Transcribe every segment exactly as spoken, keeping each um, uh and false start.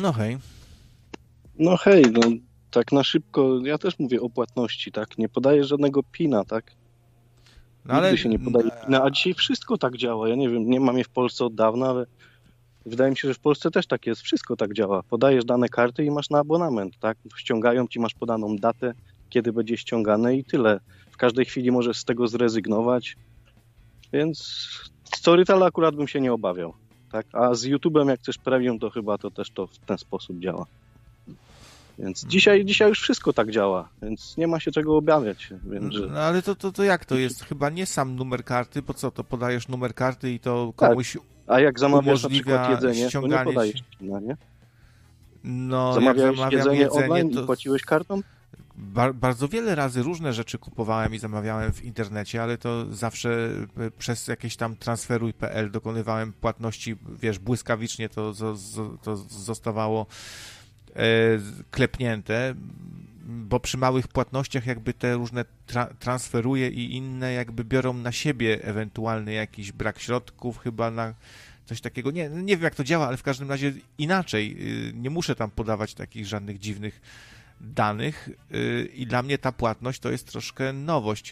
No hej. No hej, no tak na szybko, ja też mówię o płatności, tak? Nie podajesz żadnego pina, tak? No Nigdy ale... się nie podaje pina, a dzisiaj wszystko tak działa. Ja nie wiem, nie mam je w Polsce od dawna, ale wydaje mi się, że w Polsce też tak jest. Wszystko tak działa. Podajesz dane karty i masz na abonament, tak? Ściągają ci, masz podaną datę, kiedy będzie ściągane i tyle. W każdej chwili możesz z tego zrezygnować, więc Storytela akurat bym się nie obawiał, tak? A z YouTube'em jak coś premium, to chyba to też to w ten sposób działa. Więc dzisiaj, dzisiaj już wszystko tak działa, więc nie ma się czego obawiać. Wiem, że... No ale to, to, to jak to jest? Chyba nie sam numer karty, po co to podajesz numer karty i to komuś tak. A jak zamawiasz na umożliwia przykład jedzenie, to nie podajesz ci... pina, nie? No, Zamawiałeś jak jedzenie, jedzenie online to... i płaciłeś kartą? Bar- bardzo wiele razy różne rzeczy kupowałem i zamawiałem w internecie, ale to zawsze przez jakieś tam transferuj kropka pe el dokonywałem płatności, wiesz, błyskawicznie to, to, to zostawało e, klepnięte, bo przy małych płatnościach jakby te różne tra- transferuje i inne jakby biorą na siebie ewentualny jakiś brak środków chyba na coś takiego. Nie, nie wiem jak to działa, ale w każdym razie inaczej. Nie muszę tam podawać takich żadnych dziwnych danych i dla mnie ta płatność to jest troszkę nowość.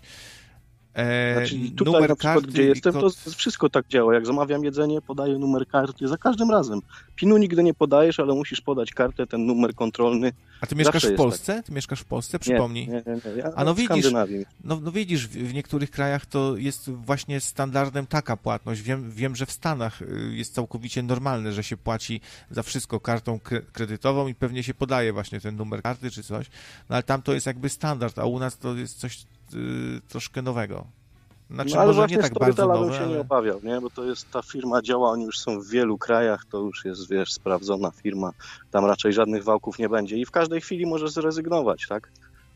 E, Znaczy tutaj numer na przykład, karty gdzie jestem, kod... to wszystko tak działa. Jak zamawiam jedzenie, podaję numer karty za każdym razem. Pinu nigdy nie podajesz, ale musisz podać kartę, ten numer kontrolny. A ty mieszkasz Zawsze w Polsce? tak. Ty mieszkasz w Polsce? Przypomnij. Nie, nie, nie. nie. Ja A no w widzisz, no, no widzisz, w, w niektórych krajach to jest właśnie standardem taka płatność. Wiem, wiem, że w Stanach jest całkowicie normalne, że się płaci za wszystko kartą kredytową i pewnie się podaje właśnie ten numer karty czy coś, no ale tam to jest jakby standard, a u nas to jest coś yy, troszkę nowego. Znaczy, no, ale może właśnie nie tak bardzo nowe, bym się ale... nie obawiał, nie? Bo to jest, ta firma działa, oni już są w wielu krajach, to już jest, wiesz, sprawdzona firma, tam raczej żadnych wałków nie będzie i w każdej chwili możesz zrezygnować, tak?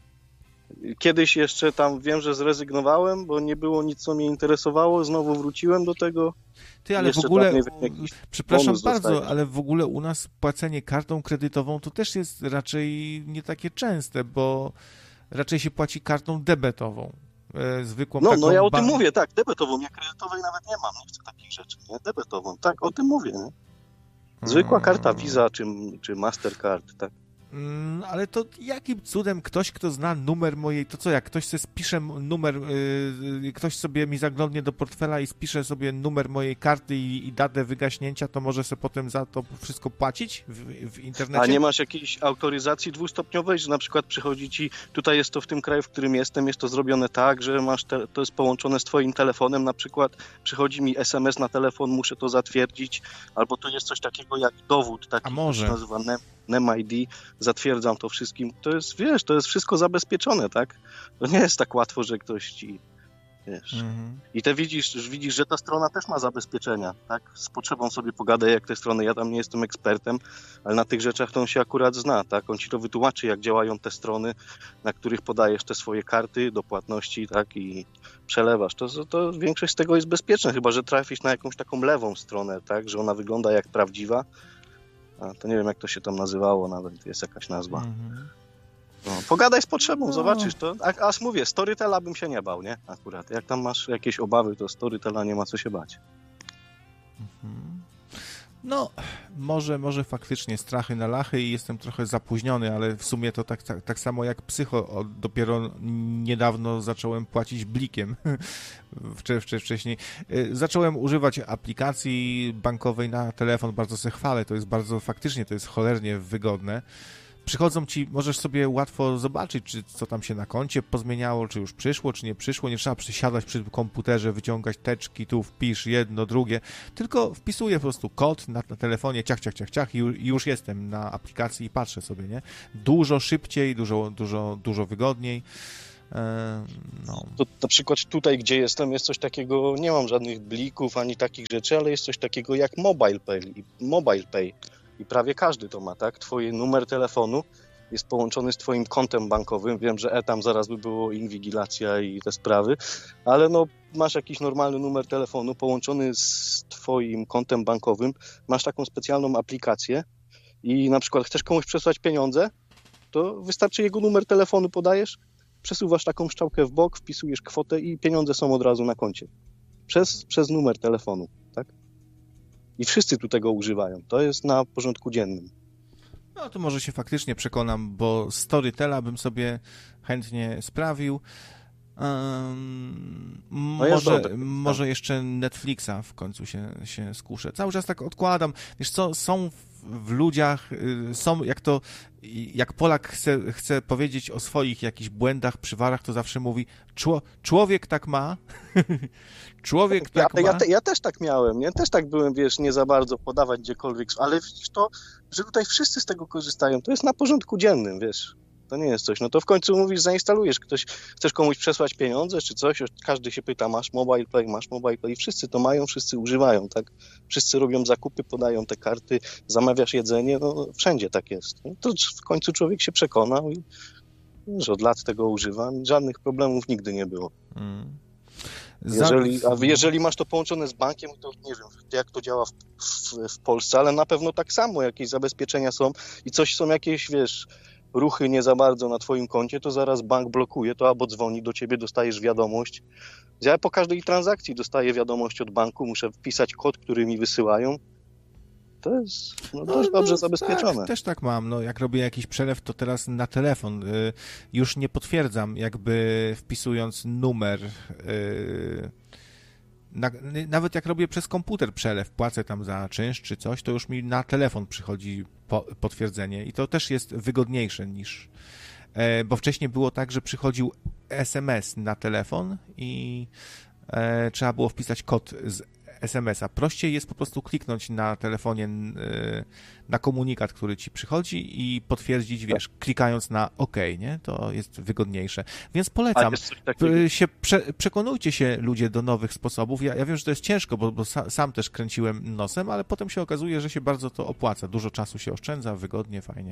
Kiedyś jeszcze tam wiem, że zrezygnowałem, bo nie było nic, co mnie interesowało, znowu wróciłem do tego. Ty, ale w ogóle, wiem, przepraszam bardzo, dostajesz. ale w ogóle u nas płacenie kartą kredytową to też jest raczej nie takie częste, bo raczej się płaci kartą debetową. Zwykłą no, taką no ja o ban... tym mówię, tak, debetową, ja kredytowej nawet nie mam, nie chcę takich rzeczy, nie, debetową, tak, o tym mówię, nie? Zwykła karta Visa czy, czy Mastercard, tak. Mm, ale to jakim cudem ktoś, kto zna numer mojej, to co, jak ktoś sobie spisze numer, yy, ktoś sobie mi zaglądnie do portfela i spisze sobie numer mojej karty i, i datę wygaśnięcia, to może sobie potem za to wszystko płacić w, w internecie? A nie masz jakiejś autoryzacji dwustopniowej, że na przykład przychodzi ci, tutaj jest to w tym kraju, w którym jestem, jest to zrobione tak, że masz te, to jest połączone z twoim telefonem, na przykład przychodzi mi es em es na telefon, muszę to zatwierdzić, albo to jest coś takiego jak dowód, taki, A może? To się nazywa nem I D, zatwierdzam to wszystkim. To jest, wiesz, to jest wszystko zabezpieczone, tak? To nie jest tak łatwo, że ktoś ci, wiesz. Mhm. I te widzisz, widzisz, że ta strona też ma zabezpieczenia, tak? Z potrzebą sobie pogadaj, jak te strony, ja tam nie jestem ekspertem, ale na tych rzeczach to on się akurat zna, tak? On ci to wytłumaczy, jak działają te strony, na których podajesz te swoje karty do płatności, tak? I przelewasz. To, to większość z tego jest bezpieczne, chyba że trafisz na jakąś taką lewą stronę, tak? Że ona wygląda jak prawdziwa. A to nie wiem, jak to się tam nazywało, nawet jest jakaś nazwa. Mm-hmm. No, pogadaj z potrzebą, no. Zobaczysz to. A, aż mówię, Storytela bym się nie bał, nie? Akurat. Jak tam masz jakieś obawy, to Storytela nie ma co się bać. Mm-hmm. No, może, może faktycznie strachy na lachy i jestem trochę zapóźniony, ale w sumie to tak, tak, tak samo jak psycho. Dopiero niedawno zacząłem płacić blikiem. Wcześniej. Zacząłem używać aplikacji bankowej na telefon, bardzo se chwalę. To jest bardzo, faktycznie to jest cholernie wygodne. Przychodzą ci, możesz sobie łatwo zobaczyć, czy co tam się na koncie pozmieniało, czy już przyszło, czy nie przyszło. Nie trzeba przysiadać przy komputerze, wyciągać teczki, tu wpisz jedno, drugie. Tylko wpisuję po prostu kod na, na telefonie, ciach, ciach, ciach, ciach i już jestem na aplikacji i patrzę sobie, nie? Dużo szybciej, dużo, dużo, dużo wygodniej. No. To na przykład tutaj, gdzie jestem, jest coś takiego, nie mam żadnych blików ani takich rzeczy, ale jest coś takiego jak Mobile Pay. Mobile Pay. I prawie każdy to ma, tak? Twój numer telefonu jest połączony z twoim kontem bankowym. Wiem, że e, tam zaraz by było inwigilacja i te sprawy, ale no masz jakiś normalny numer telefonu połączony z twoim kontem bankowym, masz taką specjalną aplikację i na przykład chcesz komuś przesłać pieniądze, to wystarczy jego numer telefonu podajesz, przesuwasz taką strzałkę w bok, wpisujesz kwotę i pieniądze są od razu na koncie. Przez, przez numer telefonu, tak? I wszyscy tu tego używają. To jest na porządku dziennym. No to może się faktycznie przekonam, bo Storytela bym sobie chętnie sprawił. Um, no może, dobry, może tak. jeszcze Netflixa w końcu się, się skuszę. Cały czas tak odkładam. Wiesz co, są w, w ludziach, są jak to, jak Polak chce, chce powiedzieć o swoich jakichś błędach, przywarach, to zawsze mówi, czło, człowiek tak ma. Człowiek tak ja, ma. Ja, te, ja też tak miałem, nie? Też tak byłem, wiesz, nie za bardzo podawać gdziekolwiek, ale widzisz to, że tutaj wszyscy z tego korzystają. To jest na porządku dziennym, wiesz. To nie jest coś. No to w końcu mówisz, zainstalujesz. Ktoś, chcesz komuś przesłać pieniądze czy coś, każdy się pyta, masz mobile pay, masz mobile pay. Wszyscy to mają, wszyscy używają, tak? Wszyscy robią zakupy, podają te karty, zamawiasz jedzenie, no wszędzie tak jest. No to w końcu człowiek się przekonał i że od lat tego używam. Żadnych problemów nigdy nie było. Hmm. Jeżeli, a jeżeli masz to połączone z bankiem, to nie wiem, jak to działa w, w, w Polsce, ale na pewno tak samo, jakieś zabezpieczenia są i coś są jakieś, wiesz, ruchy nie za bardzo na twoim koncie, to zaraz bank blokuje to albo dzwoni do ciebie, dostajesz wiadomość. Ja po każdej transakcji dostaję wiadomość od banku, muszę wpisać kod, który mi wysyłają. To jest no, dość no, dobrze no, zabezpieczone. Tak, też tak mam. No, jak robię jakiś przelew, to teraz na telefon y, już nie potwierdzam, jakby wpisując numer. Y, na, nawet jak robię przez komputer przelew, płacę tam za czynsz czy coś, to już mi na telefon przychodzi po, potwierdzenie i to też jest wygodniejsze niż... E, bo wcześniej było tak, że przychodził es em es na telefon i e, trzeba było wpisać kod z es em es a. Prościej jest po prostu kliknąć na telefonie e, na komunikat, który ci przychodzi i potwierdzić, wiesz, klikając na OK, nie? To jest wygodniejsze. Więc polecam. Się, prze, przekonujcie się, ludzie, do nowych sposobów. Ja, ja wiem, że to jest ciężko, bo, bo sa, sam też kręciłem nosem, ale potem się okazuje, że się bardzo to opłaca. Dużo czasu się oszczędza, wygodnie, fajnie.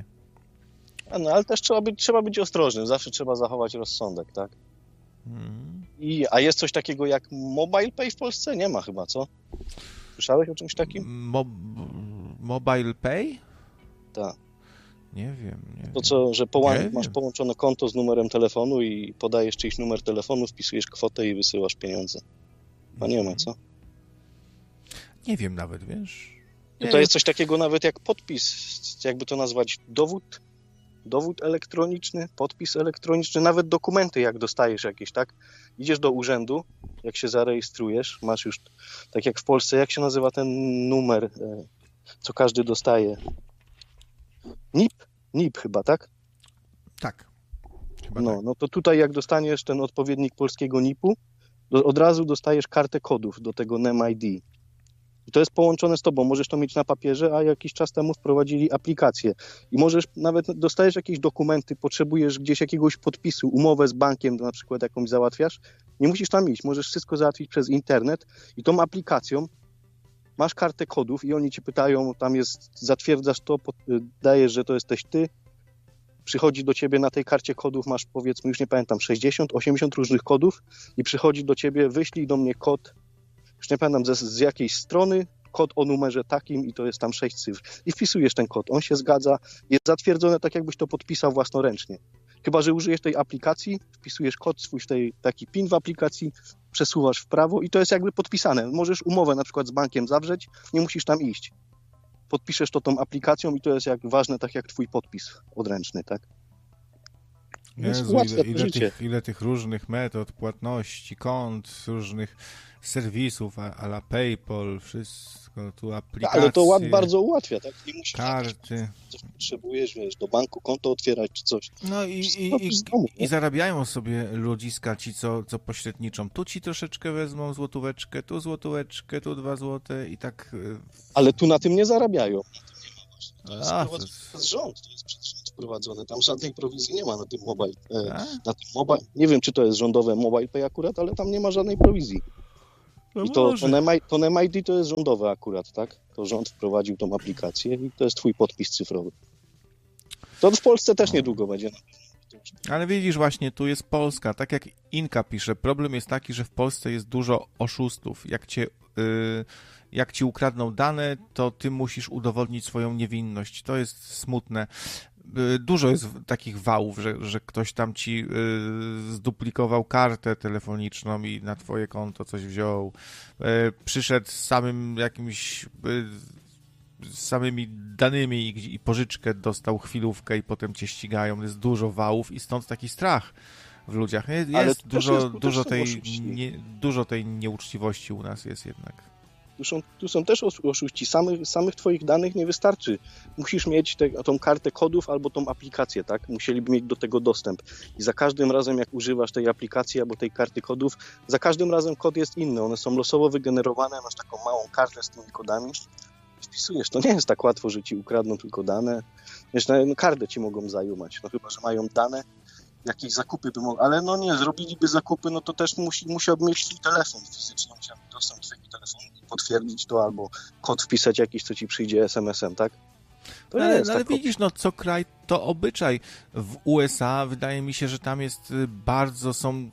No, ale też trzeba być, trzeba być ostrożnym. Zawsze trzeba zachować rozsądek, tak? Hmm. I, a jest coś takiego jak Mobile Pay w Polsce? Nie ma chyba, co? Słyszałeś o czymś takim? Mo, mobile Pay? Tak. Nie wiem. Nie to co, że poła- nie masz wiem. połączone konto z numerem telefonu i podajesz czyjś numer telefonu, wpisujesz kwotę i wysyłasz pieniądze. A nie ma, co? Nie wiem nawet, wiesz? Nie. To jest coś takiego nawet jak podpis, jakby to nazwać, dowód dowód elektroniczny, podpis elektroniczny, nawet dokumenty jak dostajesz jakieś, tak? Idziesz do urzędu, jak się zarejestrujesz, masz już, tak jak w Polsce, jak się nazywa ten numer, co każdy dostaje? N I P? N I P chyba, tak? Tak. Chyba no, tak. no to tutaj jak dostaniesz ten odpowiednik polskiego N I P-u, od razu dostajesz kartę kodów do tego N E M I D. I to jest połączone z tobą. Możesz to mieć na papierze, a jakiś czas temu wprowadzili aplikację. I możesz, nawet dostajesz jakieś dokumenty, potrzebujesz gdzieś jakiegoś podpisu, umowę z bankiem, na przykład jakąś załatwiasz, nie musisz tam iść. Możesz wszystko załatwić przez internet i tą aplikacją masz kartę kodów i oni ci pytają, tam jest, zatwierdzasz to, dajesz, że to jesteś ty, przychodzi do ciebie na tej karcie kodów, masz powiedzmy, już nie pamiętam, sześćdziesiąt, osiemdziesiąt różnych kodów i przychodzi do ciebie, wyślij do mnie kod, już nie pamiętam z, z jakiej strony, kod o numerze takim i to jest tam sześć cyfr. I wpisujesz ten kod, on się zgadza, jest zatwierdzone tak, jakbyś to podpisał własnoręcznie. Chyba że użyjesz tej aplikacji, wpisujesz kod swój, tej, taki PIN w aplikacji, przesuwasz w prawo i to jest jakby podpisane. Możesz umowę na przykład z bankiem zawrzeć, nie musisz tam iść. Podpiszesz to tą aplikacją i to jest jak ważne, tak jak twój podpis odręczny, tak? Jezu, ile, ile, tych, ile tych różnych metod płatności, kont, różnych serwisów, a, a la PayPal, wszystko, tu aplikacje. Ale to ład, bardzo ułatwia, tak? Nie musisz karty. Coś potrzebujesz, wiesz, do banku konto otwierać czy coś. No i, i, i, domu, i zarabiają sobie ludziska ci, co, co pośredniczą. Tu ci troszeczkę wezmą złotóweczkę, tu złotóweczkę, tu dwa złote i tak... Ale tu na tym nie zarabiają. To jest a, to jest... przez rząd, to jest przez rząd wprowadzone. Tam żadnej prowizji nie ma na tym mobile. E, na tym mobile. Nie wiem, czy to jest rządowe mobile pay akurat, ale tam nie ma żadnej prowizji. No I to, to, to N E M I D to jest rządowe akurat, tak? To rząd wprowadził tą aplikację i to jest twój podpis cyfrowy. To w Polsce też niedługo będzie. Ale widzisz, właśnie tu jest Polska. Tak jak Inka pisze, problem jest taki, że w Polsce jest dużo oszustów. Jak cię, yy, jak ci ukradną dane, to ty musisz udowodnić swoją niewinność. To jest smutne. Dużo jest takich wałów, że, że ktoś tam ci y, zduplikował kartę telefoniczną i na twoje konto coś wziął. Y, przyszedł z samym jakimś y, z samymi danymi i, i pożyczkę dostał chwilówkę i potem cię ścigają. Jest dużo wałów i stąd taki strach w ludziach. Jest, jest dużo, jest, dużo, tej, nie, dużo tej nieuczciwości u nas jest jednak. Tu są, tu są też oszuści. Samych, samych twoich danych nie wystarczy. Musisz mieć te, tą kartę kodów albo tą aplikację, tak? Musieliby mieć do tego dostęp. I za każdym razem, jak używasz tej aplikacji albo tej karty kodów, za każdym razem kod jest inny. One są losowo wygenerowane. Masz taką małą kartę z tymi kodami. Wpisujesz. To nie jest tak łatwo, że ci ukradną tylko dane. Wiesz, no, kartę ci mogą zajumać. No chyba, że mają dane, jakieś zakupy by mogli. Ale no nie, zrobiliby zakupy, no to też musi, musiałby mieć swój telefon fizycznie. Musiałby dostęp do twojego telefonu i potwierdzić to, albo kod wpisać jakiś, co ci przyjdzie es em esem, tak? To ale ale tak widzisz, no co kraj to obyczaj. W U S A wydaje mi się, że tam jest bardzo, są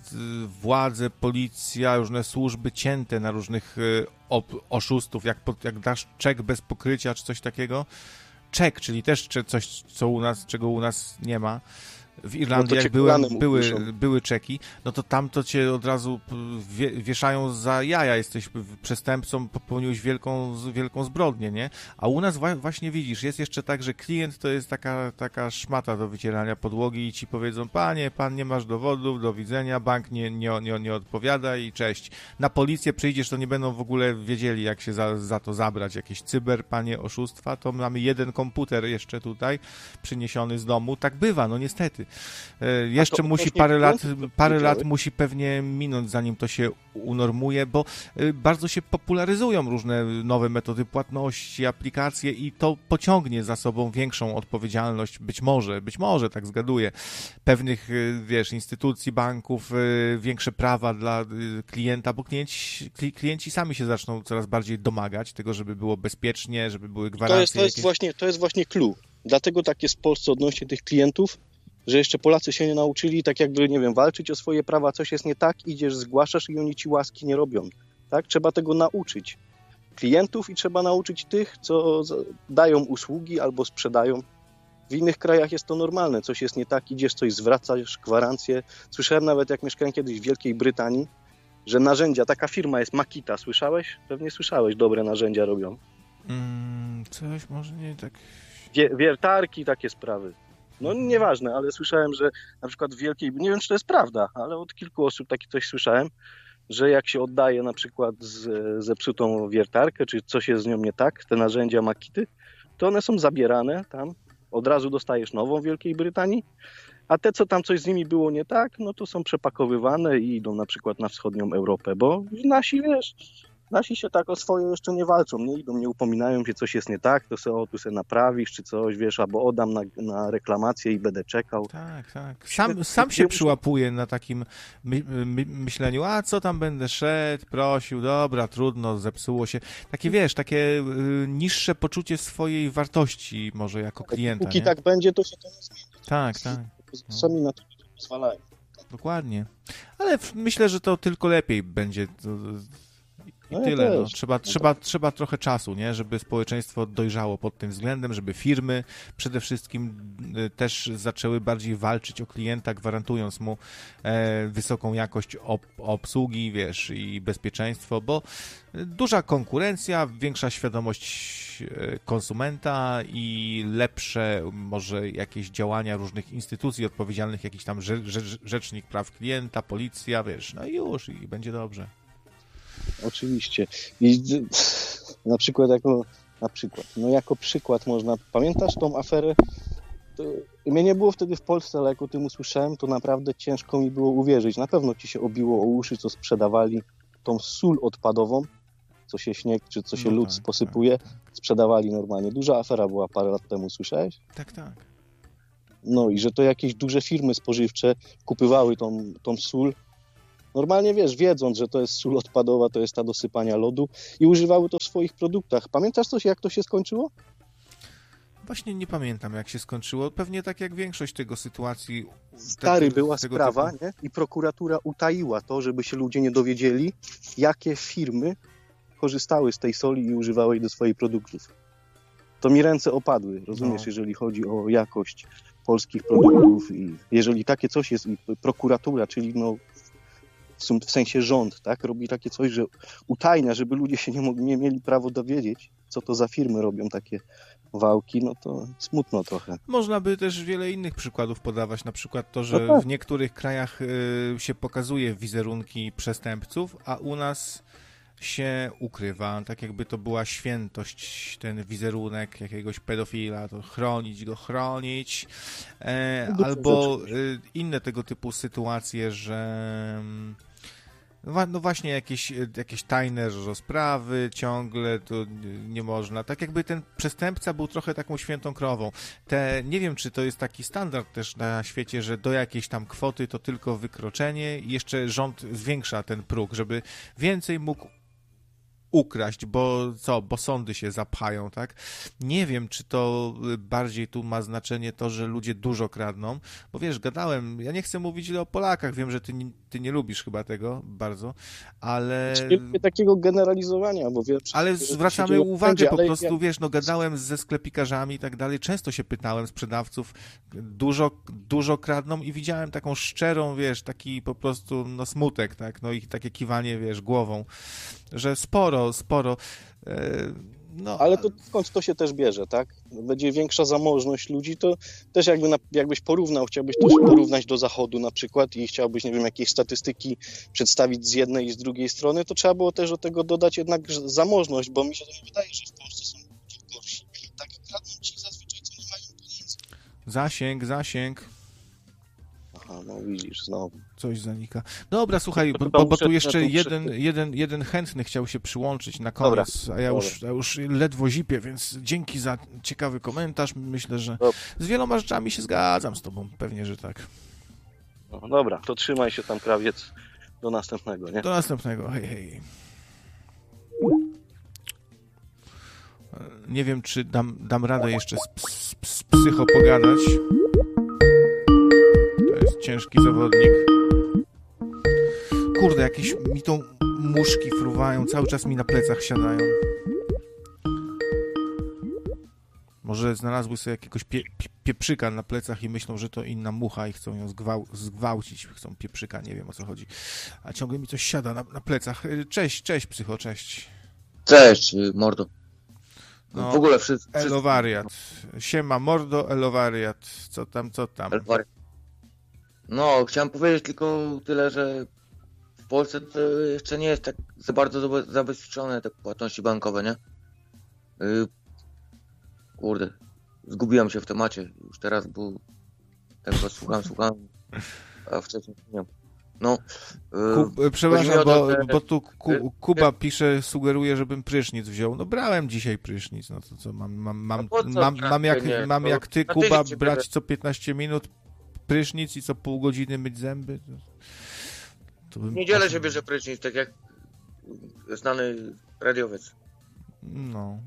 władze, policja, różne służby cięte na różnych oszustów, jak, jak dasz czek bez pokrycia czy coś takiego. Czek, czyli też coś, co u nas, czego u nas nie ma. W Irlandii, no jak byłem, były, były czeki, no to tam to cię od razu wie, wieszają za jaja, jesteś przestępcą, popełniłeś wielką, wielką zbrodnię, nie? A u nas wa- właśnie widzisz, jest jeszcze tak, że klient to jest taka, taka szmata do wycierania podłogi i ci powiedzą, panie, pan nie masz dowodów, do widzenia, bank nie, nie, nie, nie odpowiada i cześć. Na policję przyjdziesz, to nie będą w ogóle wiedzieli, jak się za, za to zabrać. Jakieś cyber, panie, oszustwa, to mamy jeden komputer jeszcze tutaj przyniesiony z domu. Tak bywa, no niestety. Jeszcze musi parę lat, parę lat musi pewnie minąć, zanim to się unormuje, bo bardzo się popularyzują różne nowe metody płatności, aplikacje i to pociągnie za sobą większą odpowiedzialność, być może, być może, tak zgaduję, pewnych, wiesz, instytucji, banków, większe prawa dla klienta, bo klienci, klienci sami się zaczną coraz bardziej domagać tego, żeby było bezpiecznie, żeby były gwarancje. To jest, to jest, jakieś... właśnie, to jest właśnie clue. Dlatego tak jest w Polsce odnośnie tych klientów, że jeszcze Polacy się nie nauczyli tak jakby, nie wiem, walczyć o swoje prawa, coś jest nie tak, idziesz, zgłaszasz i oni ci łaski nie robią, tak? Trzeba tego nauczyć klientów i trzeba nauczyć tych, co dają usługi albo sprzedają. W innych krajach jest to normalne, coś jest nie tak, idziesz, coś zwracasz, gwarancję. Słyszałem nawet, jak mieszkałem kiedyś w Wielkiej Brytanii, że narzędzia, taka firma jest Makita, słyszałeś? Pewnie słyszałeś, dobre narzędzia robią. Mm, coś może nie tak... Wie, wiertarki, takie sprawy. No nieważne, ale słyszałem, że na przykład w Wielkiej, nie wiem, czy to jest prawda, ale od kilku osób takie coś słyszałem, że jak się oddaje na przykład z, zepsutą wiertarkę, czy coś jest z nią nie tak, te narzędzia Makity, to one są zabierane tam, od razu dostajesz nową w Wielkiej Brytanii, a te, co tam coś z nimi było nie tak, no to są przepakowywane i idą na przykład na wschodnią Europę, bo nasi, wiesz... Nasi się tak o swoje jeszcze nie walczą, nie idą, nie upominają się, coś jest nie tak, to se, o, tu se naprawisz, czy coś, wiesz, albo oddam na, na reklamację i będę czekał. Tak, tak. Sam, sam się przyłapuje na takim my, my, myśleniu, a co tam będę szedł, prosił, dobra, trudno, zepsuło się. Takie, wiesz, takie y, niższe poczucie swojej wartości może jako klienta. Póki nie? tak będzie, to się to nie zmieni. Tak, tak. Sami na to nie pozwalają. Dokładnie. Ale w, myślę, że to tylko lepiej będzie... To, I no tyle. Ja no. Trzeba, no trzeba, tak. trzeba trochę czasu, nie? Żeby społeczeństwo dojrzało pod tym względem, żeby firmy przede wszystkim też zaczęły bardziej walczyć o klienta, gwarantując mu e, wysoką jakość ob, obsługi, wiesz, i bezpieczeństwo, bo duża konkurencja, większa świadomość konsumenta i lepsze może jakieś działania różnych instytucji odpowiedzialnych, jakiś tam rze, rze, rzecznik praw klienta, policja, wiesz, no i już, i będzie dobrze. Oczywiście. I na przykład jako na przykład, no jako przykład można, pamiętasz tą aferę? To, mnie nie było wtedy w Polsce, ale jak o tym usłyszałem, to naprawdę ciężko mi było uwierzyć. Na pewno ci się obiło o uszy, co sprzedawali tą sól odpadową, co się śnieg, czy co się no lód tak, posypuje, tak, tak. Sprzedawali normalnie. Duża afera była parę lat temu, słyszałeś? Tak, tak. No i że to jakieś duże firmy spożywcze kupywały tą, tą sól, normalnie, wiesz, wiedząc, że to jest sól odpadowa, to jest ta do sypania lodu i używały to w swoich produktach. Pamiętasz coś, jak to się skończyło? Właśnie nie pamiętam, jak się skończyło. Pewnie tak jak większość tego sytuacji... Stary, była sprawa, typu... nie? I prokuratura utaiła to, żeby się ludzie nie dowiedzieli, jakie firmy korzystały z tej soli i używały jej do swoich produktów. To mi ręce opadły, rozumiesz, no. Jeżeli chodzi o jakość polskich produktów i jeżeli takie coś jest i prokuratura, czyli no w sensie rząd, tak, robi takie coś, że utajnia, żeby ludzie się nie, mogli, nie mieli prawo dowiedzieć, co to za firmy robią takie wałki, no to smutno trochę. Można by też wiele innych przykładów podawać, na przykład to, że no tak. w niektórych krajach y, się pokazuje wizerunki przestępców, a u nas się ukrywa, tak jakby to była świętość, ten wizerunek jakiegoś pedofila, to chronić go, chronić, e, albo y, inne tego typu sytuacje, że no właśnie jakieś, jakieś tajne rozprawy ciągle, to nie można. Tak jakby ten przestępca był trochę taką świętą krową. Te, nie wiem, czy to jest taki standard też na świecie, że do jakiejś tam kwoty to tylko wykroczenie i jeszcze rząd zwiększa ten próg, żeby więcej mógł ukraść, bo co, bo sądy się zapchają, tak? Nie wiem, czy to bardziej tu ma znaczenie to, że ludzie dużo kradną, bo wiesz, gadałem, ja nie chcę mówić źle o Polakach, wiem, że ty, ty nie lubisz chyba tego bardzo, ale... Nie takiego generalizowania, bo wiesz... Ale zwracamy uwagę wszędzie, po prostu, ja... wiesz, no gadałem ze sklepikarzami i tak dalej, często się pytałem sprzedawców, dużo, dużo kradną i widziałem taką szczerą, wiesz, taki po prostu, no smutek, tak, no i takie kiwanie, wiesz, głową, że sporo sporo. No. Ale to skąd to się też bierze, tak? Będzie większa zamożność ludzi, to też jakby na, jakbyś porównał, chciałbyś to porównać do Zachodu na przykład i chciałbyś, nie wiem, jakieś statystyki przedstawić z jednej i z drugiej strony, to trzeba było też do tego dodać jednak zamożność, bo mi się to nie wydaje, że w Polsce są ludzie gorsi. Tak kradną ci zazwyczaj, co nie mają pieniędzy. Zasięg, zasięg. Aha, no widzisz, znowu. Coś zanika. Dobra, słuchaj, bo, bo, bo tu jeszcze jeden, jeden, jeden chętny chciał się przyłączyć na koniec, Dobra. a ja już, ja już ledwo zipię, więc dzięki za ciekawy komentarz. Myślę, że Dobra. z wieloma rzeczami się zgadzam z tobą, pewnie, że tak. No, dobra, to trzymaj się tam, krawiec. Do następnego, nie? Do następnego, hej, hej. Nie wiem, czy dam, dam radę jeszcze z, z, z psycho pogadać. To jest ciężki zawodnik. Kurde, jakieś mi tą muszki fruwają, cały czas mi na plecach siadają. Może znalazły sobie jakiegoś pie, pie, pieprzyka na plecach i myślą, że to inna mucha i chcą ją zgwał, zgwałcić. Chcą pieprzyka, nie wiem o co chodzi. A ciągle mi coś siada na, na plecach. Cześć, cześć psycho, cześć. Cześć, mordo. No, w ogóle wszyscy... Elowariat. Siema, mordo, elowariat. Co tam, co tam? Elowariat. No, chciałem powiedzieć tylko tyle, że w Polsce to jeszcze nie jest tak za bardzo zabezpieczone te płatności bankowe, nie? Yy, kurde, zgubiłem się w temacie już teraz, bo tak was słucham, słucham, a wcześniej nie. No, yy, Ku, przepraszam, bo, to, bo tu Ku, Kuba pisze, sugeruje, żebym prysznic wziął. No brałem dzisiaj prysznic, no to co, mam, mam, mam, co, mam, mam, jak, nie, mam jak ty, to, Kuba, brać co piętnaście minut prysznic i co pół godziny myć zęby? To, to bym... W niedzielę się bierze prysznic, tak jak znany radiowiec. No.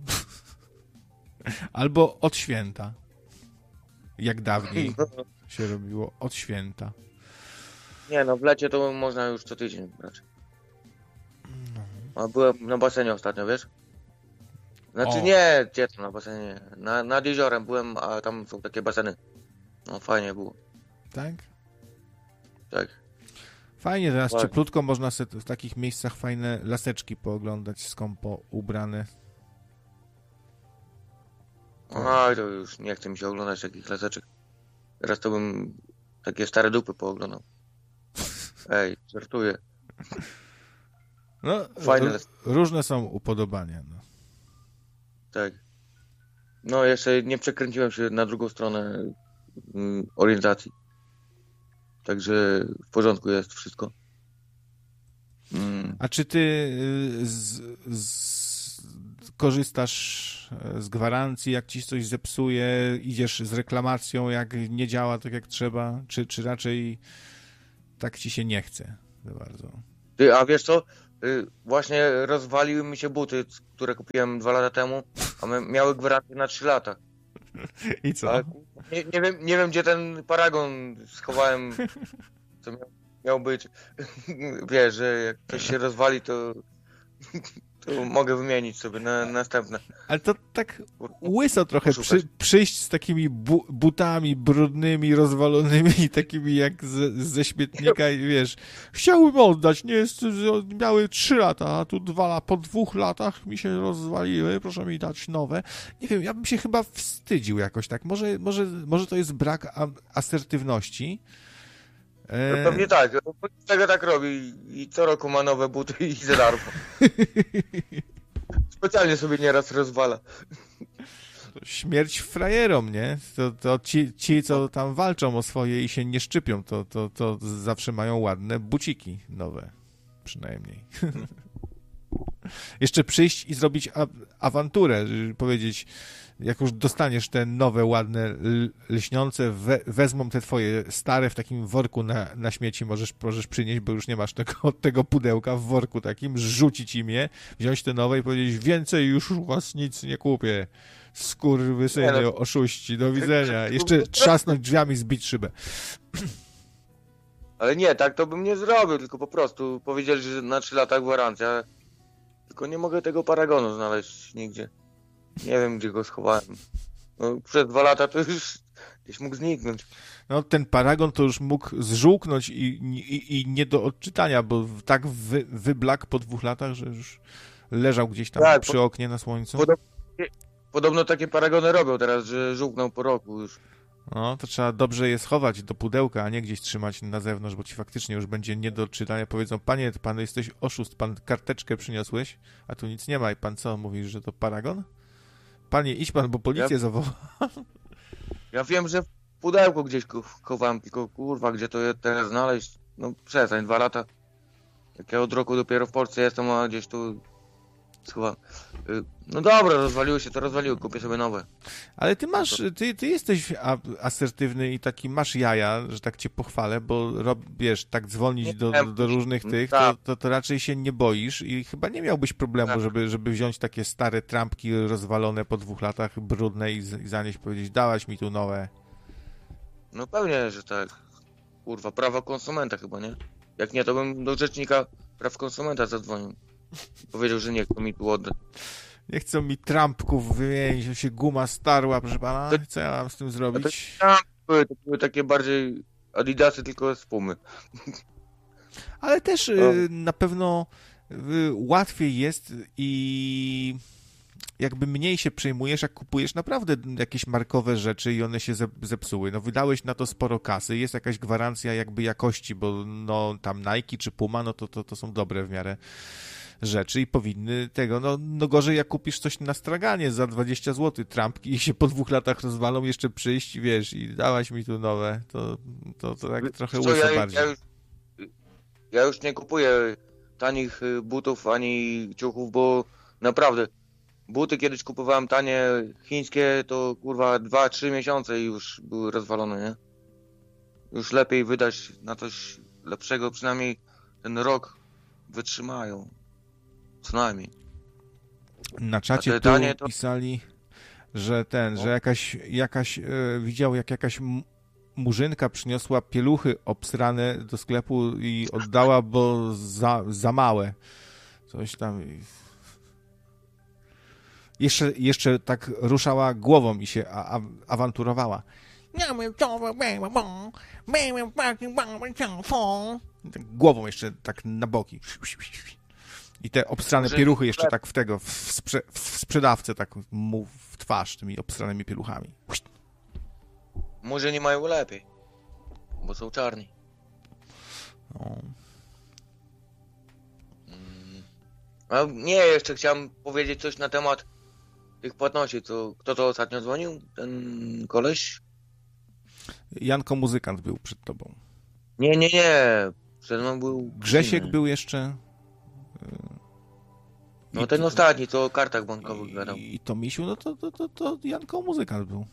Albo od święta. Jak dawniej się robiło. Od święta. Nie no, w lecie to można już co tydzień brać. No. A byłem na basenie ostatnio, wiesz? Znaczy o. nie, gdzie tam na basenie? Na, nad jeziorem byłem, a tam są takie baseny. No fajnie było. Tak? Tak. Fajnie, teraz Fajnie. Cieplutko, można sobie w takich miejscach fajne laseczki pooglądać, skąpo ubrane. Oj, to już nie chce mi się oglądać takich laseczek. Teraz to bym takie stare dupy pooglądał. Ej, żartuję. No, Fajne las... różne są upodobania. No. Tak. No, jeszcze nie przekręciłem się na drugą stronę mm, orientacji. Także w porządku jest wszystko. Mm. A czy ty z, z, korzystasz z gwarancji, jak ci coś zepsuje, idziesz z reklamacją, jak nie działa tak jak trzeba, czy, czy raczej tak ci się nie chce za bardzo? Ty, a wiesz co? Właśnie rozwaliły mi się buty, które kupiłem dwa lata temu, a miały gwarancję na trzy lata. I co? A nie, nie, wiem, nie wiem, gdzie ten paragon schowałem, co miał, miał być. Wiesz, że jak coś się rozwali, to To mogę wymienić sobie na następne. Ale to tak łyso trochę przy, przyjść z takimi bu, butami brudnymi, rozwalonymi, takimi jak z, ze śmietnika i wiesz, chciałbym oddać, nie jest, miały trzy lata, a tu dwa, po dwóch latach mi się rozwaliły, proszę mi dać nowe. Nie wiem, ja bym się chyba wstydził jakoś tak. Może, może, może to jest brak asertywności. No pewnie tak, tego tak robi i co roku ma nowe buty i za darmo. Specjalnie sobie nieraz rozwala. Śmierć frajerom, nie? To, to ci, ci, co tam walczą o swoje i się nie szczypią, to, to, to zawsze mają ładne buciki nowe. Przynajmniej. Jeszcze przyjść i zrobić a- awanturę, powiedzieć, jak już dostaniesz te nowe, ładne, lśniące, we, wezmą te twoje stare w takim worku na, na śmieci, możesz, możesz przynieść, bo już nie masz tego, tego pudełka w worku takim, rzucić im je, wziąć te nowe i powiedzieć, więcej już u was nic nie kupię. Skurwysyny, no, oszuści, do widzenia. Jeszcze trzasnąć drzwiami, zbić szybę. Ale nie, tak to bym nie zrobił, tylko po prostu powiedzieli, że na trzy lata gwarancja. Tylko nie mogę tego paragonu znaleźć nigdzie. Nie wiem, gdzie go schowałem. No, przez dwa lata to już gdzieś mógł zniknąć. No, ten paragon to już mógł zżółknąć i, i, i nie do odczytania, bo tak wy, wyblakł po dwóch latach, że już leżał gdzieś tam tak, przy po, oknie na słońcu. Podobno, podobno takie paragony robią teraz, że żółkną po roku już. No, to trzeba dobrze je schować do pudełka, a nie gdzieś trzymać na zewnątrz, bo ci faktycznie już będzie nie do odczytania. Powiedzą, panie, pan jesteś oszust, pan karteczkę przyniosłeś, a tu nic nie ma i pan co, mówisz, że to paragon? Panie, idź pan, bo policję ja, zawoła. Ja wiem, że w pudełku gdzieś chowałem, tylko kurwa, gdzie to teraz znaleźć? No przestań, dwa lata. Jak ja od roku dopiero w Polsce jestem, a gdzieś tu schowałem. No dobra, rozwaliło się, to rozwaliło, kupię sobie nowe. Ale ty masz, ty, ty jesteś asertywny i taki masz jaja, że tak cię pochwalę, bo rob, wiesz, tak dzwonić do, do, do różnych tych, to, to, to raczej się nie boisz i chyba nie miałbyś problemu, żeby, żeby wziąć takie stare trampki rozwalone po dwóch latach, brudne i, i zanieść, powiedzieć, dałaś mi tu nowe. No pewnie, że tak. Kurwa, prawa konsumenta chyba, nie? Jak nie, to bym do rzecznika praw konsumenta zadzwonił. Powiedział, że nie chcą mi tu oddać. Nie chcą mi trampków wymienić, że się guma starła, proszę pana. Co ja mam z tym zrobić? To, były, to były takie bardziej Adidasy, tylko z Pumy. Ale też y, na pewno y, łatwiej jest i jakby mniej się przejmujesz, jak kupujesz naprawdę jakieś markowe rzeczy i one się zepsuły. No wydałeś na to sporo kasy, jest jakaś gwarancja jakby jakości, bo no tam Nike czy Puma, no to, to, to są dobre w miarę rzeczy i powinny tego, no, no gorzej jak kupisz coś na straganie za dwadzieścia złotych, trampki i się po dwóch latach rozwalą, jeszcze przyjść, wiesz, i dałaś mi tu nowe, to, to, to tak trochę łyso ja, bardziej. Ja już, ja już nie kupuję tanich butów ani ciuchów, bo naprawdę buty kiedyś kupowałem tanie, chińskie, to kurwa dwa trzy miesiące i już były rozwalone, nie? Już lepiej wydać na coś lepszego, przynajmniej ten rok wytrzymają. Co najmniej. Na czacie tu to... pisali, że ten, no. że jakaś, jakaś e, widział, jak jakaś murzynka przyniosła pieluchy obsrane do sklepu i oddała, bo za, za małe. Coś tam... Jeszcze, jeszcze tak ruszała głową i się a, a, awanturowała. Głową jeszcze tak na boki. I te obstrane Może pieluchy jeszcze tak w tego, w, sprze, w sprzedawcę tak mu w twarz tymi obstranymi pieluchami. Może nie mają lepiej, bo są czarni. No. Mm. A nie, jeszcze chciałem powiedzieć coś na temat tych płatności, co, kto to ostatnio dzwonił? Ten koleś? Janko Muzykant był przed tobą. Nie, nie, nie. Przed mną był... Grzesiek był jeszcze... I no ten to, ostatni, co o kartach bankowych gadał. I to Misiu, no to, to, to, to Janko Muzykant był.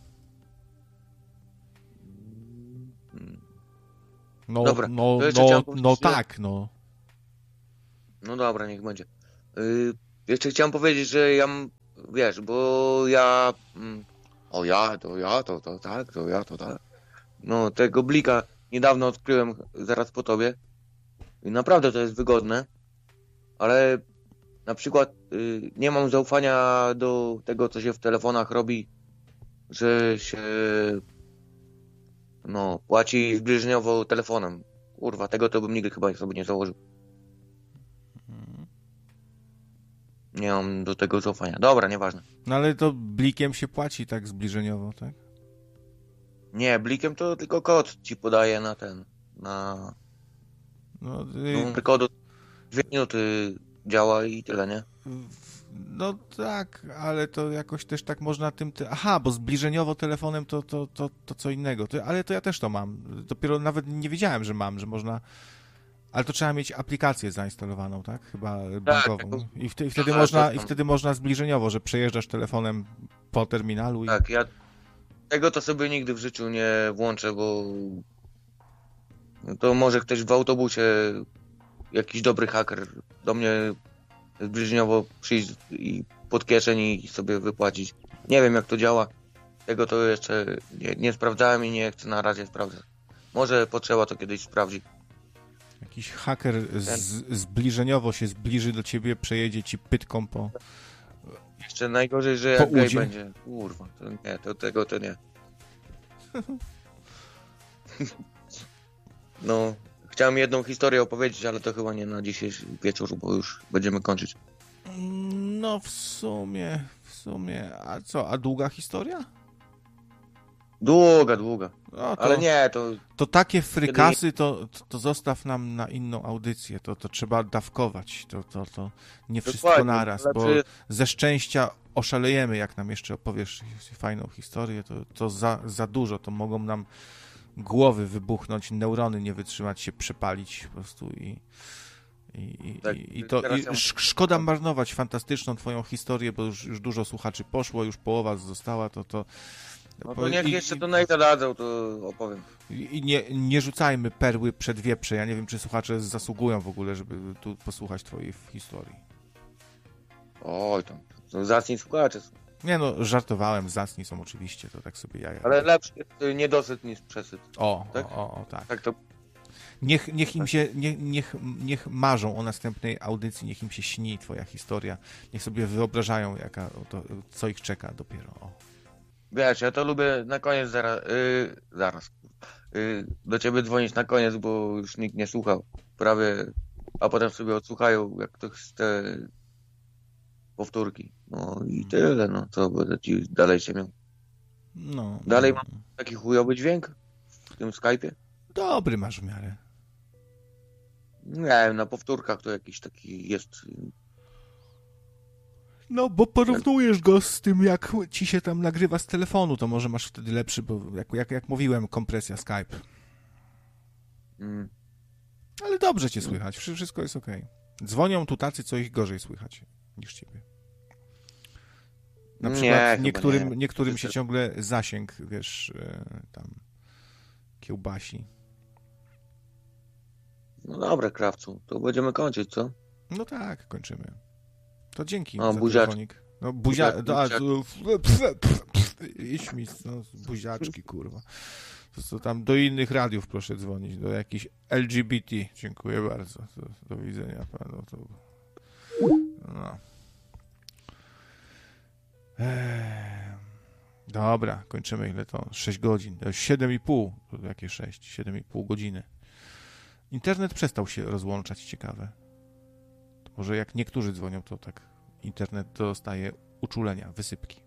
No, dobra, no, no, no tak, no. No dobra, niech będzie. Yy, jeszcze chciałem powiedzieć, że ja, wiesz, bo ja... Mm, o ja, to ja, to, to tak, to ja, to tak. No, tego blika niedawno odkryłem zaraz po tobie. I naprawdę to jest wygodne, ale na przykład y, nie mam zaufania do tego, co się w telefonach robi, że się no, płaci zbliżeniowo telefonem. Kurwa, tego to bym nigdy chyba sobie nie założył. Nie mam do tego zaufania. Dobra, nieważne. No ale to blikiem się płaci tak zbliżeniowo, tak? Nie, blikiem to tylko kod ci podaje na ten, na... No, Numer y... kodu dwie minuty działa i tyle, nie? No tak, ale to jakoś też tak można tym... Ty... Aha, bo zbliżeniowo telefonem to, to, to, to co innego. To, ale to ja też to mam. Dopiero nawet nie wiedziałem, że mam, że można... Ale to trzeba mieć aplikację zainstalowaną, tak? Chyba bankową. Tak, I, wtedy, i, wtedy można, I wtedy można zbliżeniowo, że przejeżdżasz telefonem po terminalu. I... Tak, ja tego to sobie nigdy w życiu nie włączę, bo to może ktoś w autobusie, jakiś dobry haker do mnie zbliżeniowo przyjść i pod kieszeń i sobie wypłacić. Nie wiem, jak to działa. Tego to jeszcze nie, nie sprawdzałem i nie chcę na razie sprawdzać. Może potrzeba to kiedyś sprawdzić. Jakiś haker z, zbliżeniowo się zbliży do ciebie, przejedzie ci pytką po... Jeszcze najgorzej, że jak gej będzie. Kurwa, to nie, to tego to nie. No, chciałem jedną historię opowiedzieć, ale to chyba nie na dzisiejszy wieczór, bo już będziemy kończyć. No w sumie, w sumie. A co, a długa historia? Długa, długa. No to, ale nie, to... To takie frykasy to, to, to zostaw nam na inną audycję. To, to trzeba dawkować. To, to, to nie wszystko Dokładnie, naraz, bo przy... ze szczęścia oszalejemy, jak nam jeszcze opowiesz fajną historię. To, to za, za dużo. To mogą nam głowy wybuchnąć, neurony nie wytrzymać, się przepalić po prostu i... I, tak, i, i to i szkoda marnować fantastyczną twoją historię, bo już, już dużo słuchaczy poszło, już połowa została, to to... No to niech I, jeszcze to najdadzą, to opowiem. I nie, nie rzucajmy perły przed wieprze. Ja nie wiem, czy słuchacze zasługują w ogóle, żeby tu posłuchać twojej historii. Oj, tam, to zacni słuchacze. Nie no, żartowałem, zacni są oczywiście, to tak sobie ja... Ale lepszy jest niedosyt niż przesyt. O, tak? o, o, o, tak. Tak to... Niech, niech im się, nie, niech, niech marzą o następnej audycji, niech im się śni twoja historia, niech sobie wyobrażają, jaka, to, co ich czeka dopiero. O. Wiesz, ja to lubię na koniec zaraz, yy, zaraz yy, do ciebie dzwonić na koniec, bo już nikt nie słuchał prawie, a potem sobie odsłuchają, jak to te powtórki. No i tyle, no co będę ci dalej się miał. No, dalej no. mam taki chujowy dźwięk w tym Skype'ie? Dobry masz w miarę. Nie wiem, na powtórkach to jakiś taki jest... No, bo porównujesz go z tym, jak ci się tam nagrywa z telefonu, to może masz wtedy lepszy, bo jak, jak, jak mówiłem, kompresja Skype. Mm. Ale dobrze cię słychać, wszystko jest okej. Okay. Dzwonią tu tacy, co ich gorzej słychać niż ciebie. Na przykład nie, niektórym, nie. niektórym się ciągle zasięg, wiesz, tam kiełbasi. No dobra, krawcu, to będziemy kończyć, co? No tak, kończymy. To dzięki no, za buziacz... telefonik. No buzia... Buziac... Idź mi, no, buziaczki, kurwa. To, to tam do innych radiów proszę dzwonić, do jakichś L G B T. Dziękuję bardzo. Do, do widzenia panu. To... No. Eee... Dobra, kończymy. Ile to? sześć godzin. siedem i pół. Jakie sześć? siedem i pół godziny. Internet przestał się rozłączać, ciekawe. To może jak niektórzy dzwonią, to tak internet dostaje uczulenia, wysypki.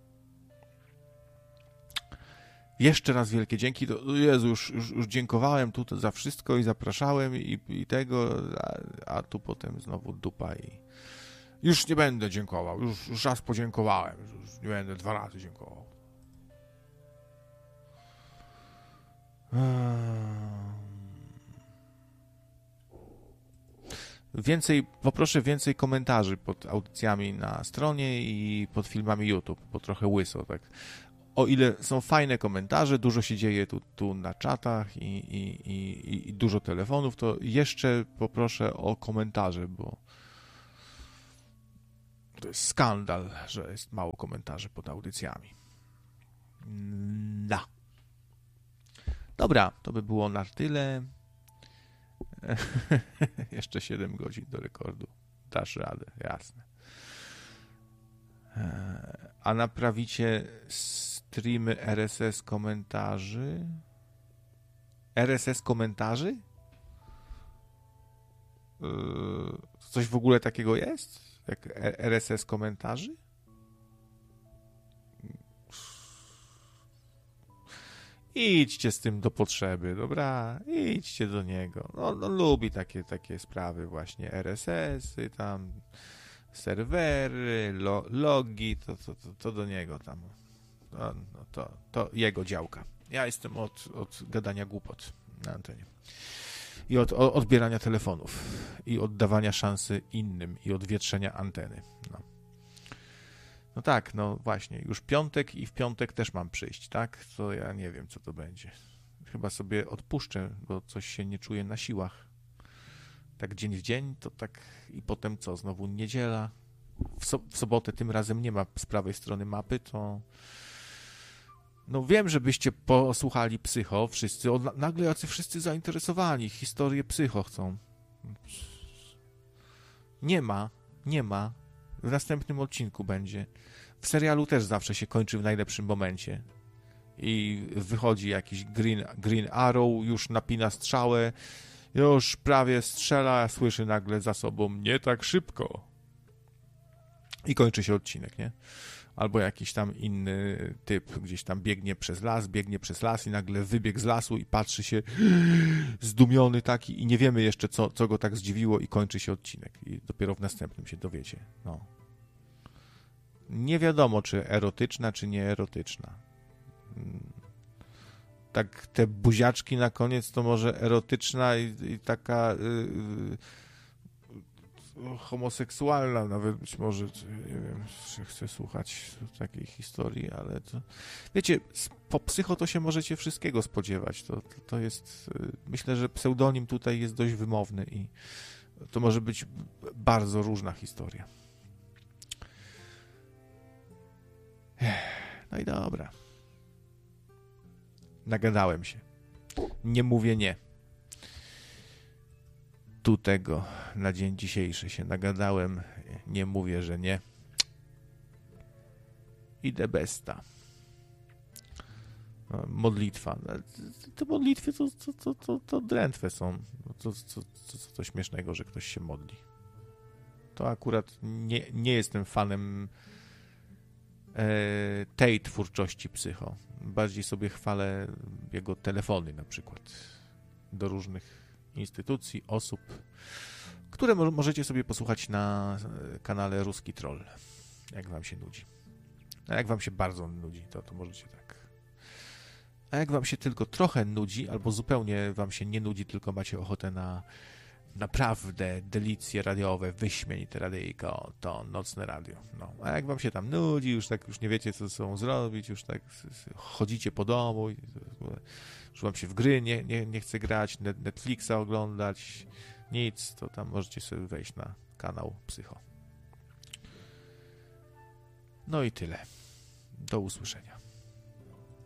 Jeszcze raz wielkie dzięki. Jezu, już, już, już dziękowałem tu za wszystko i zapraszałem i, i tego, a, a tu potem znowu dupa i już nie będę dziękował. Już, już raz podziękowałem. Już nie będę dwa razy dziękował. Więcej, poproszę więcej komentarzy pod audycjami na stronie i pod filmami YouTube, bo trochę łyso, tak. O ile są fajne komentarze, dużo się dzieje tu, tu na czatach i, i, i, i dużo telefonów, to jeszcze poproszę o komentarze, bo to jest skandal, że jest mało komentarzy pod audycjami. No. Dobra, to by było na tyle. Jeszcze siedem godzin do rekordu. Dasz radę, jasne. A naprawicie streamy R S S komentarzy? R S S komentarzy? Coś w ogóle takiego jest? Jak R S S komentarzy? Idźcie z tym do potrzeby, dobra? Idźcie do niego. No, no lubi takie, takie sprawy właśnie. R S S y tam, serwery, lo, logi, to, to, to, to do niego tam. No, no to, to jego działka. Ja jestem od, od gadania głupot na antenie. I od, od odbierania telefonów. I oddawania szansy innym. I odwietrzenia anteny. No. No tak, no właśnie. Już piątek i w piątek też mam przyjść, tak? To ja nie wiem, co to będzie. Chyba sobie odpuszczę, bo coś się nie czuję na siłach. Tak dzień w dzień, to tak i potem co? Znowu niedziela. W, so, w sobotę tym razem nie ma z prawej strony mapy, to... No wiem, żebyście posłuchali Psycho, wszyscy, o, nagle jacy wszyscy zainteresowani, historię Psycho chcą. Nie ma, nie ma. W następnym odcinku będzie. W serialu też zawsze się kończy w najlepszym momencie. I wychodzi jakiś Green, Green Arrow, już napina strzałę, już prawie strzela, słyszy nagle za sobą nie tak szybko. I kończy się odcinek, nie? Albo jakiś tam inny typ gdzieś tam biegnie przez las, biegnie przez las i nagle wybiegł z lasu i patrzy się zdumiony taki i nie wiemy jeszcze, co, co go tak zdziwiło i kończy się odcinek. I dopiero w następnym się dowiecie. No. Nie wiadomo, czy erotyczna, czy nie erotyczna. Tak te buziaczki na koniec to może erotyczna i, i taka... Yy, homoseksualna nawet być może, nie wiem, czy chcę słuchać takiej historii, ale to... Wiecie, po Psycho to się możecie wszystkiego spodziewać. To, to, to jest... Myślę, że pseudonim tutaj jest dość wymowny i to może być bardzo różna historia. No i dobra. Nagadałem się. Nie mówię nie. Tu tego na dzień dzisiejszy się nagadałem. Nie mówię, że nie. Idę besta. Modlitwa. Te modlitwy to, to, to, to, to drętwe są. To, to, to, to, to śmiesznego, że ktoś się modli. To akurat nie, nie jestem fanem e, tej twórczości Psycho. Bardziej sobie chwalę jego telefony na przykład do różnych instytucji, osób, które mo- możecie sobie posłuchać na kanale Ruski Troll, jak wam się nudzi. A jak wam się bardzo nudzi, to, to możecie tak. A jak wam się tylko trochę nudzi, albo zupełnie wam się nie nudzi, tylko macie ochotę na naprawdę delicje radiowe, wyśmienite radyjko, to Nocne Radio. No. A jak wam się tam nudzi, już tak już nie wiecie, co ze sobą zrobić, już tak chodzicie po domu, już wam się w gry nie, nie, nie chce grać, Netflixa oglądać, nic, to tam możecie sobie wejść na kanał Psycho. No i tyle. Do usłyszenia.